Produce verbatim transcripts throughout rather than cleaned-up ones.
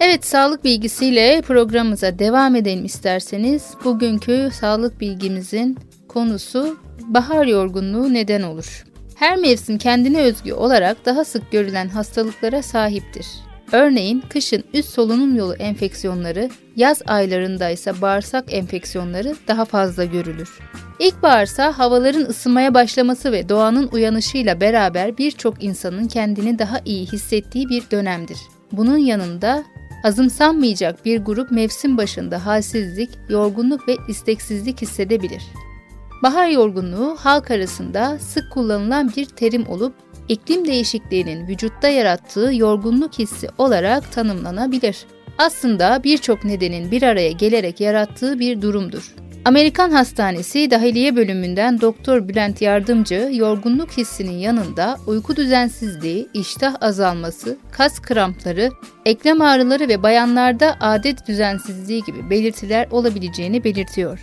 Evet, sağlık bilgisiyle programımıza devam edelim isterseniz. Bugünkü sağlık bilgimizin konusu bahar yorgunluğu neden olur? Her mevsim kendine özgü olarak daha sık görülen hastalıklara sahiptir. Örneğin kışın üst solunum yolu enfeksiyonları, yaz aylarında ise bağırsak enfeksiyonları daha fazla görülür. İlkbaharsa havaların ısınmaya başlaması ve doğanın uyanışıyla beraber birçok insanın kendini daha iyi hissettiği bir dönemdir. Bunun yanında azımsanmayacak bir grup mevsim başında halsizlik, yorgunluk ve isteksizlik hissedebilir. Bahar yorgunluğu halk arasında sık kullanılan bir terim olup iklim değişikliğinin vücutta yarattığı yorgunluk hissi olarak tanımlanabilir. Aslında birçok nedenin bir araya gelerek yarattığı bir durumdur. Amerikan Hastanesi Dahiliye Bölümünden Doktor Bülent Yardımcı, yorgunluk hissinin yanında uyku düzensizliği, iştah azalması, kas krampları, eklem ağrıları ve bayanlarda adet düzensizliği gibi belirtiler olabileceğini belirtiyor.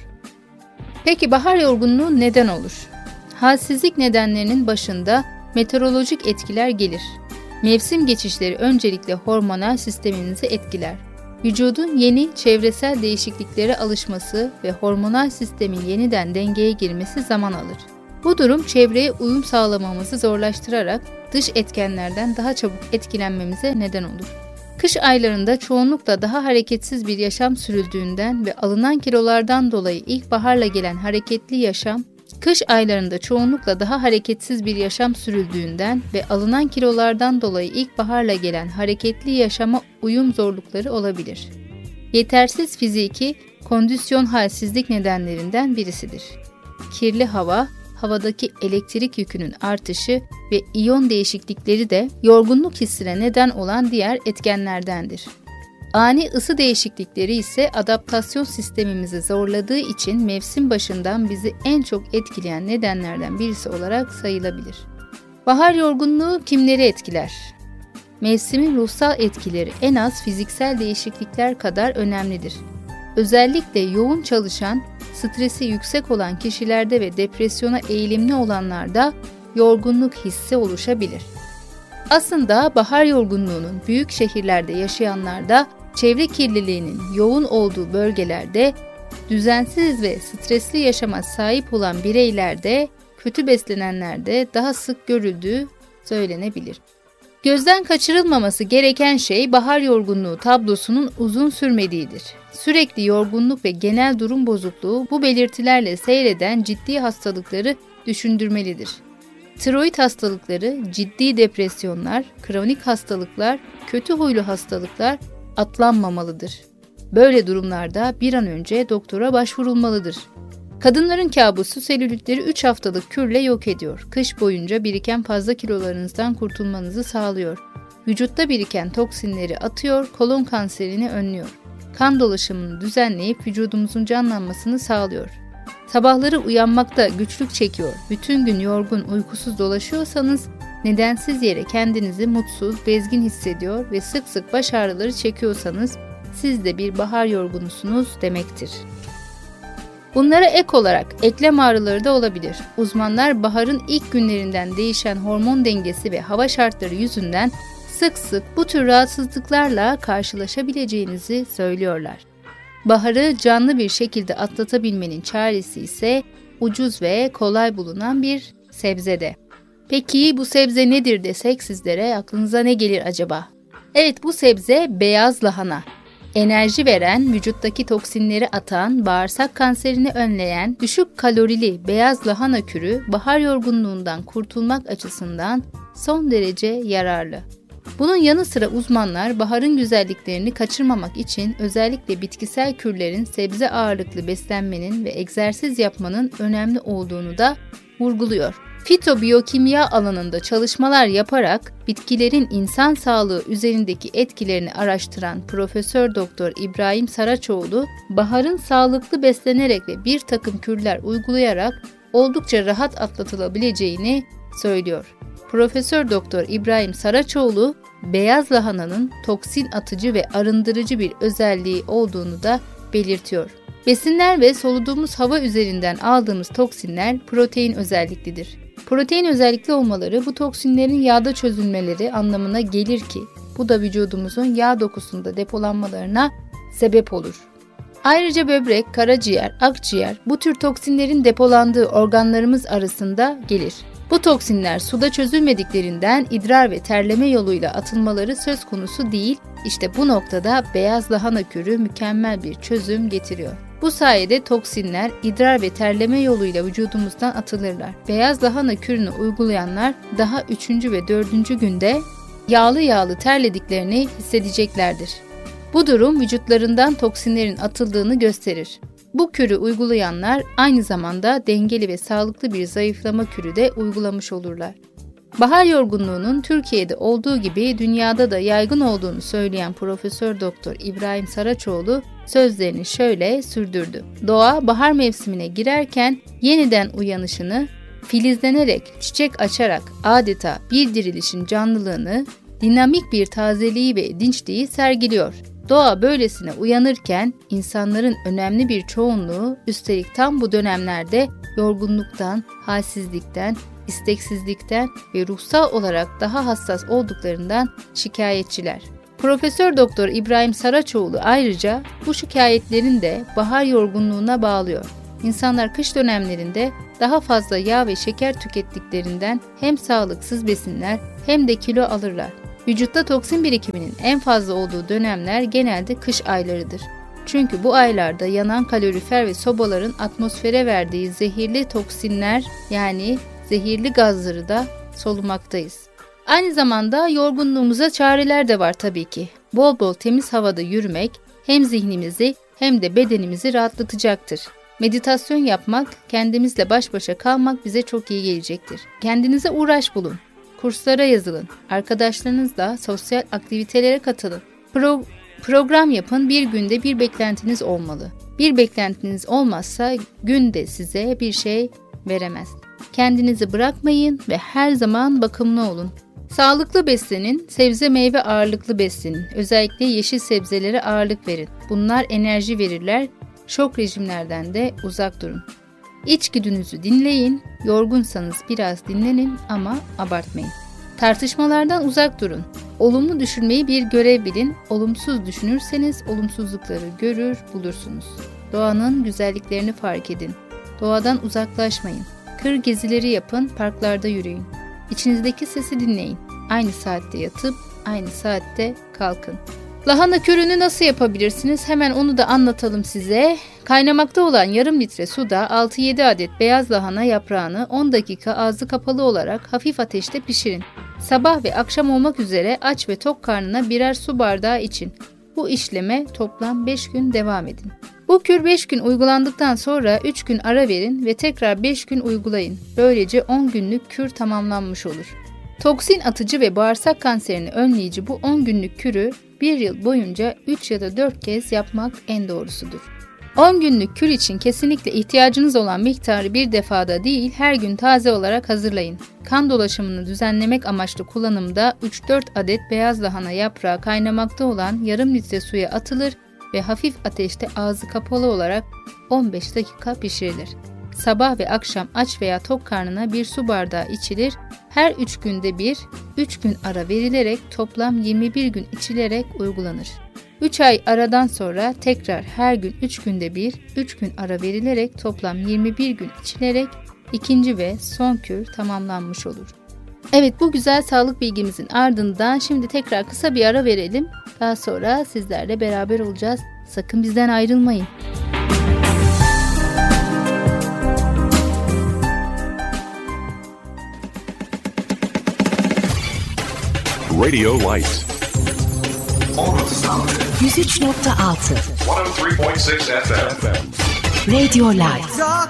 Peki bahar yorgunluğu neden olur? Halsizlik nedenlerinin başında meteorolojik etkiler gelir. Mevsim geçişleri öncelikle hormonal sistemimizi etkiler. Vücudun yeni çevresel değişikliklere alışması ve hormonal sistemin yeniden dengeye girmesi zaman alır. Bu durum çevreye uyum sağlamamızı zorlaştırarak dış etkenlerden daha çabuk etkilenmemize neden olur. Kış aylarında çoğunlukla daha hareketsiz bir yaşam sürüldüğünden ve alınan kilolardan dolayı ilkbaharla gelen hareketli yaşam, kış aylarında çoğunlukla daha hareketsiz bir yaşam sürüldüğünden ve alınan kilolardan dolayı ilkbaharla gelen hareketli yaşama uyum zorlukları olabilir. Yetersiz fiziki kondisyon halsizlik nedenlerinden birisidir. Kirli hava, havadaki elektrik yükünün artışı ve iyon değişiklikleri de yorgunluk hissine neden olan diğer etkenlerdendir. Ani ısı değişiklikleri ise adaptasyon sistemimizi zorladığı için mevsim başından bizi en çok etkileyen nedenlerden birisi olarak sayılabilir. Bahar yorgunluğu kimleri etkiler? Mevsimin ruhsal etkileri en az fiziksel değişiklikler kadar önemlidir. Özellikle yoğun çalışan, stresi yüksek olan kişilerde ve depresyona eğilimli olanlarda yorgunluk hissi oluşabilir. Aslında bahar yorgunluğunun büyük şehirlerde yaşayanlarda, çevre kirliliğinin yoğun olduğu bölgelerde, düzensiz ve stresli yaşama sahip olan bireylerde, kötü beslenenlerde daha sık görüldüğü söylenebilir. Gözden kaçırılmaması gereken şey bahar yorgunluğu tablosunun uzun sürmediğidir. Sürekli yorgunluk ve genel durum bozukluğu bu belirtilerle seyreden ciddi hastalıkları düşündürmelidir. Tiroid hastalıkları, ciddi depresyonlar, kronik hastalıklar, kötü huylu hastalıklar atlanmamalıdır. Böyle durumlarda bir an önce doktora başvurulmalıdır. Kadınların kabusu selülitleri üç haftalık kürle yok ediyor. Kış boyunca biriken fazla kilolarınızdan kurtulmanızı sağlıyor. Vücutta biriken toksinleri atıyor, kolon kanserini önlüyor. Kan dolaşımını düzenleyip vücudumuzun canlanmasını sağlıyor. Sabahları uyanmakta güçlük çekiyor, bütün gün yorgun, uykusuz dolaşıyorsanız, nedensiz yere kendinizi mutsuz, bezgin hissediyor ve sık sık baş ağrıları çekiyorsanız, siz de bir bahar yorgunusunuz demektir. Bunlara ek olarak eklem ağrıları da olabilir. Uzmanlar baharın ilk günlerinden değişen hormon dengesi ve hava şartları yüzünden sık sık bu tür rahatsızlıklarla karşılaşabileceğinizi söylüyorlar. Baharı canlı bir şekilde atlatabilmenin çaresi ise ucuz ve kolay bulunan bir sebzede. Peki bu sebze nedir desek sizlere aklınıza ne gelir acaba? Evet, bu sebze beyaz lahana. Enerji veren, vücuttaki toksinleri atan, bağırsak kanserini önleyen, düşük kalorili beyaz lahana kürü bahar yorgunluğundan kurtulmak açısından son derece yararlı. Bunun yanı sıra uzmanlar baharın güzelliklerini kaçırmamak için özellikle bitkisel kürlerin sebze ağırlıklı beslenmenin ve egzersiz yapmanın önemli olduğunu da vurguluyor. Fitobiyokimya alanında çalışmalar yaparak bitkilerin insan sağlığı üzerindeki etkilerini araştıran Profesör Doktor İbrahim Saraçoğlu, baharın sağlıklı beslenerek ve bir takım kürler uygulayarak oldukça rahat atlatılabileceğini söylüyor. Profesör Doktor İbrahim Saraçoğlu, beyaz lahananın toksin atıcı ve arındırıcı bir özelliği olduğunu da belirtiyor. Besinler ve soluduğumuz hava üzerinden aldığımız toksinler protein özelliklidir. Protein özellikli olmaları bu toksinlerin yağda çözülmeleri anlamına gelir ki, Bu da vücudumuzun yağ dokusunda depolanmalarına sebep olur. Ayrıca böbrek, karaciğer, akciğer bu tür toksinlerin depolandığı organlarımız arasında gelir. Bu toksinler suda çözülmediklerinden idrar ve terleme yoluyla atılmaları söz konusu değil. İşte bu noktada beyaz lahana kürü mükemmel bir çözüm getiriyor. Bu sayede toksinler idrar ve terleme yoluyla vücudumuzdan atılırlar. Beyaz lahana kürünü uygulayanlar daha üçüncü ve dördüncü günde yağlı yağlı terlediklerini hissedeceklerdir. Bu durum vücutlarından toksinlerin atıldığını gösterir. Bu kürü uygulayanlar aynı zamanda dengeli ve sağlıklı bir zayıflama kürü de uygulamış olurlar. Bahar yorgunluğunun Türkiye'de olduğu gibi dünyada da yaygın olduğunu söyleyen Profesör Doktor İbrahim Saraçoğlu sözlerini şöyle sürdürdü. Doğa bahar mevsimine girerken yeniden uyanışını, filizlenerek, çiçek açarak adeta bir dirilişin canlılığını, dinamik bir tazeliği ve dinçliği sergiliyor. Doğa böylesine uyanırken insanların önemli bir çoğunluğu üstelik tam bu dönemlerde yorgunluktan, halsizlikten, isteksizlikten ve ruhsal olarak daha hassas olduklarından şikayetçiler. Profesör Doktor İbrahim Saraçoğlu ayrıca bu şikayetlerin de bahar yorgunluğuna bağlıyor. İnsanlar kış dönemlerinde daha fazla yağ ve şeker tükettiklerinden hem sağlıksız besinler hem de kilo alırlar. Vücutta toksin birikiminin en fazla olduğu dönemler genelde kış aylarıdır. Çünkü bu aylarda yanan kalorifer ve sobaların atmosfere verdiği zehirli toksinler yani zehirli gazları da solumaktayız. Aynı zamanda yorgunluğumuza çareler de var tabii ki. Bol bol temiz havada yürümek hem zihnimizi hem de bedenimizi rahatlatacaktır. Meditasyon yapmak, kendimizle baş başa kalmak bize çok iyi gelecektir. Kendinize uğraş bulun. Kurslara yazılın, arkadaşlarınızla sosyal aktivitelere katılın. Pro- program yapın, bir günde bir beklentiniz olmalı. Bir beklentiniz olmazsa gün de size bir şey veremez. Kendinizi bırakmayın ve her zaman bakımlı olun. Sağlıklı beslenin, sebze meyve ağırlıklı beslenin. Özellikle yeşil sebzelere ağırlık verin. Bunlar enerji verirler, şok rejimlerden de uzak durun. İçgüdünüzü dinleyin, yorgunsanız biraz dinlenin ama abartmayın. Tartışmalardan uzak durun. Olumlu düşünmeyi bir görev bilin, olumsuz düşünürseniz olumsuzlukları görür, bulursunuz. Doğanın güzelliklerini fark edin. Doğadan uzaklaşmayın. Kır gezileri yapın, parklarda yürüyün. İçinizdeki sesi dinleyin. Aynı saatte yatıp, aynı saatte kalkın. Lahana kürünü nasıl yapabilirsiniz? Hemen onu da anlatalım size. Kaynamakta olan yarım litre suda altı yedi adet beyaz lahana yaprağını on dakika ağzı kapalı olarak hafif ateşte pişirin. Sabah ve akşam olmak üzere aç ve tok karnına birer su bardağı için. Bu işleme toplam beş gün devam edin. Bu kür beş gün uygulandıktan sonra üç gün ara verin ve tekrar beş gün uygulayın. Böylece on günlük kür tamamlanmış olur. Toksin atıcı ve bağırsak kanserini önleyici bu on günlük kürü bir yıl boyunca üç ya da dört kez yapmak en doğrusudur. on günlük kür için kesinlikle ihtiyacınız olan miktarı bir defada değil, her gün taze olarak hazırlayın. Kan dolaşımını düzenlemek amaçlı kullanımda üç dört adet beyaz lahana yaprağı kaynamakta olan yarım litre suya atılır ve hafif ateşte ağzı kapalı olarak on beş dakika pişirilir. Sabah ve akşam aç veya tok karnına bir su bardağı içilir. Her üç günde bir, üç gün ara verilerek toplam yirmi bir gün içilerek uygulanır. üç ay aradan sonra tekrar her gün üç günde bir, üç gün ara verilerek toplam yirmi bir gün içilerek ikinci ve son kür tamamlanmış olur. Evet, bu güzel sağlık bilgimizin ardından şimdi tekrar kısa bir ara verelim. Daha sonra sizlerle beraber olacağız. Sakın bizden ayrılmayın. Radio Light yüz üç nokta altı yüz üç nokta altı F M Radio Light